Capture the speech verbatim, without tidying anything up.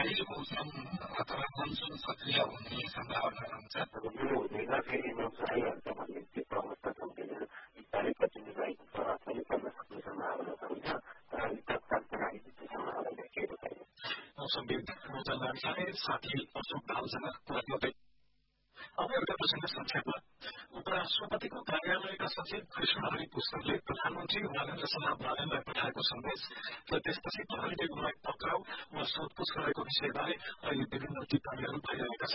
अहिलेको उद्यम अथवा मनसुन सक्रिय हुने सम्भावना रहन्छ। अब यो हुँदैन फेरि मनसुन आइहाल्छ भन्ने त्यस्तो अवस्था छ हुँदैन। बिस्तारै कन्टिन्यू भएको प्रभाव पनि पर्न सक्ने सम्भावना छ हुन्छ। तर अहिले तत्कालको लागि त्यो सम्भावना देखिएको छैन। मौसम विज्ञान साथी अशोक दालसँग कुरा गर्दै अब एउटा प्रसङ्ग संक्षेपमा उपराष्ट्रपतिको कार्यालयका सचिव कृष्ण हरि पुस्तकले प्रधानमन्त्री नरेन्द्र शर्मा बालनलाई पठाएको सन्देश र त्यसपछि प्रहरीले उनलाई पक्राउ वा सोधपुछ गरेको विषयबारे अहिले विभिन्न टिप्पणीहरू भइरहेका छन्।